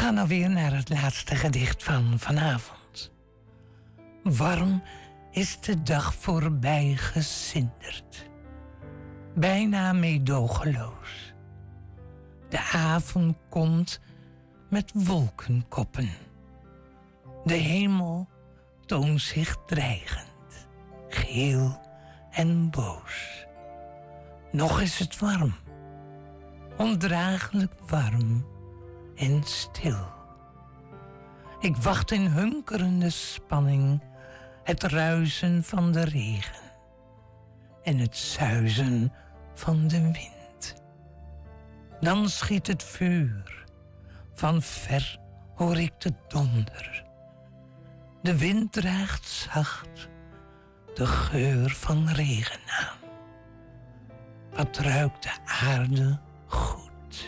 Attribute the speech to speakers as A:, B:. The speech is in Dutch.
A: gaan alweer naar het laatste gedicht van vanavond. Warm is de dag voorbij gesinderd. Bijna meedogenloos. De avond komt met wolkenkoppen. De hemel toont zich dreigend, geel en boos. Nog is het warm, ondraaglijk warm en stil. Ik wacht in hunkerende spanning het ruisen van de regen en het suizen van de wind. Dan schiet het vuur, van ver hoor ik de donder. De wind draagt zacht de geur van regen aan. Wat ruikt de aarde goed.